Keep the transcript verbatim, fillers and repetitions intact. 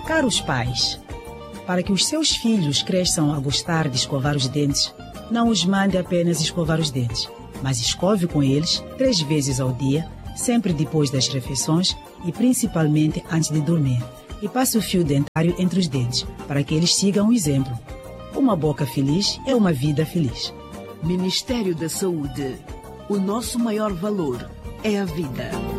Caros pais, para que os seus filhos cresçam a gostar de escovar os dentes, não os mande apenas escovar os dentes, mas escove com eles três vezes ao dia, sempre depois das refeições e principalmente antes de dormir. E passe o fio dentário entre os dentes, para que eles sigam o exemplo. Uma boca feliz é uma vida feliz. Ministério da Saúde. O nosso maior valor é a vida.